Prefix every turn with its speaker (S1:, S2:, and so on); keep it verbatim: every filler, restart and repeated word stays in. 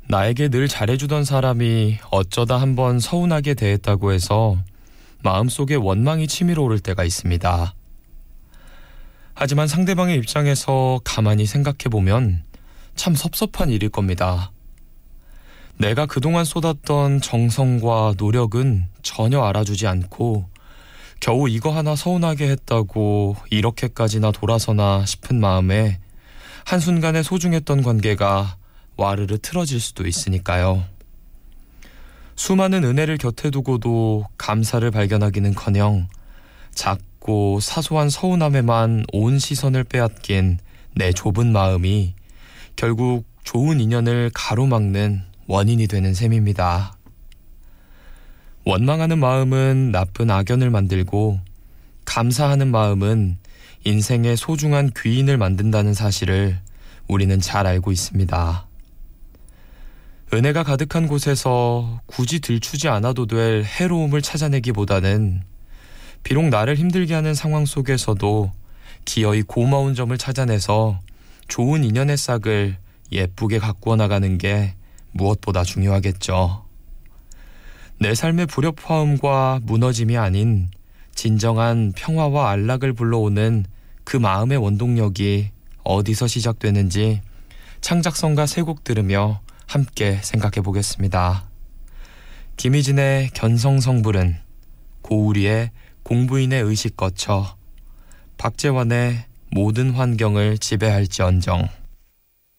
S1: 나에게 늘 잘해주던 사람이 어쩌다 한번 서운하게 대했다고 해서 마음속에 원망이 치밀어 오를 때가 있습니다. 하지만 상대방의 입장에서 가만히 생각해보면 참 섭섭한 일일 겁니다. 내가 그동안 쏟았던 정성과 노력은 전혀 알아주지 않고 겨우 이거 하나 서운하게 했다고 이렇게까지나 돌아서나 싶은 마음에 한순간에 소중했던 관계가 와르르 틀어질 수도 있으니까요. 수많은 은혜를 곁에 두고도 감사를 발견하기는커녕 작고 사소한 서운함에만 온 시선을 빼앗긴 내 좁은 마음이 결국 좋은 인연을 가로막는 원인이 되는 셈입니다. 원망하는 마음은 나쁜 악연을 만들고 감사하는 마음은 인생의 소중한 귀인을 만든다는 사실을 우리는 잘 알고 있습니다. 은혜가 가득한 곳에서 굳이 들추지 않아도 될 해로움을 찾아내기보다는 비록 나를 힘들게 하는 상황 속에서도 기어이 고마운 점을 찾아내서 좋은 인연의 싹을 예쁘게 가꾸어 나가는 게 무엇보다 중요하겠죠. 내 삶의 불협화음과 무너짐이 아닌 진정한 평화와 안락을 불러오는 그 마음의 원동력이 어디서 시작되는지 창작성가 세 곡 들으며 함께 생각해 보겠습니다. 김희진의 견성성불은, 고우리의 공부인의 의식 거쳐, 박재환의 모든 환경을 지배할지언정.